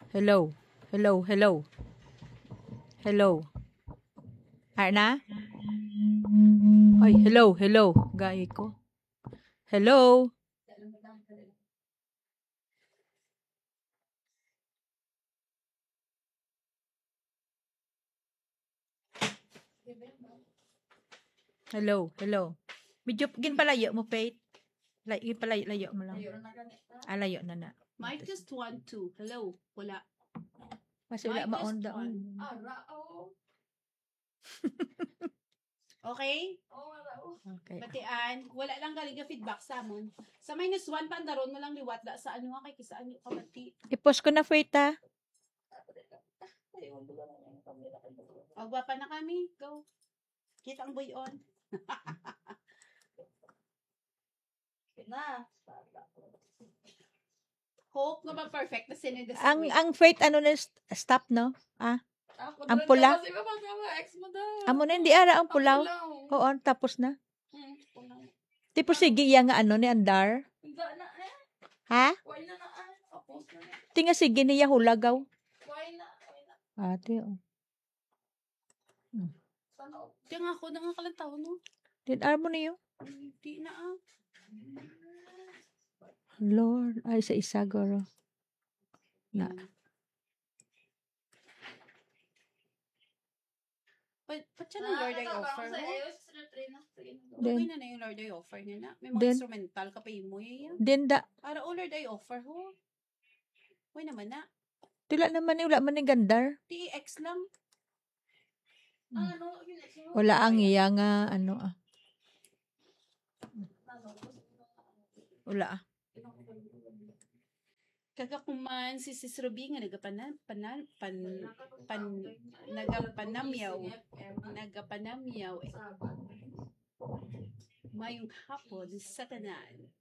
Hello. Hello, hello. Hello. Arna? Ay, hello, hello. Gaya ko. Hello. Hello, hello. Medyo ginpalayo mo, Faith. Ginpalayo mo lang. Layo na na. Mic test 1, 2. Hello. Wala. Mas wala Mic ma-on test down. 1. Okay? Okay. Batian. Wala lang galing ka feedback sa amon. Sa -1 pa andaron mo lang liwat da sa ano nga kay kisaan yung kabati. I-post ko na, Faith, ha? Agwapa na kami. Go. Kita ang boy on. Na. Hope nga ba perfect na sinend the Ang Faith, ano na, stop, no? Ang pula? Amo na, hindi ara ang pulaw. Oo, tapos na. Tipo sige, yang nga ano ni andar. Ha? Tinga sige niya hulagaw. Ate, oh. Di nga ako nangakalantaw no. Din armo niyo. Di na Lord, ay sa isa goro. Na. Ba't siya ng Lord ay offer mo? Then, Okay na yung Lord ay offer niya na. May mga Then, instrumental ka pa mo yan. din da. Para Lord ay offer ho. Uy naman na. Tila naman ni wala man ni gandar. TX lang. Wala ang iya nga ano Wala Kagakuman si Sis Ruby nga nagapanamyaw. Mayong hapon sa tanan.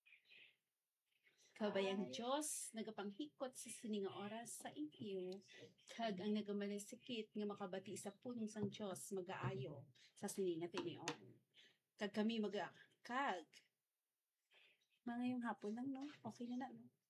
Kabayang Diyos, nagapanghikot sa sininga oras sa inyo, kag ang nagamalisikit nga makabati sa punong sang Diyos mag-aayo sa sininga tinion. Kag kami kag mga yung hapon lang, no? Okay na no?